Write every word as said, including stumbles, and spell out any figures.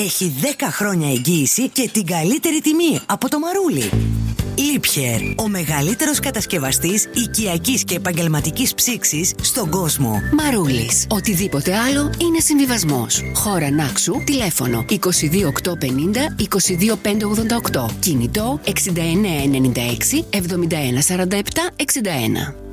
Έχει δέκα χρόνια εγγύηση και την καλύτερη τιμή από το Μαρούλι. Liebherr, ο μεγαλύτερος κατασκευαστής οικιακής και επαγγελματικής ψήξης στον κόσμο. Μαρούλης. Οτιδήποτε άλλο είναι συμβιβασμός. Χώρα Νάξου, τηλέφωνο είκοσι δύο οκτακόσια πενήντα είκοσι δύο πεντακόσια ογδόντα οκτώ. Κινητό εξήντα εννέα ενενήντα έξι εβδομήντα ένα σαράντα επτά εξήντα ένα.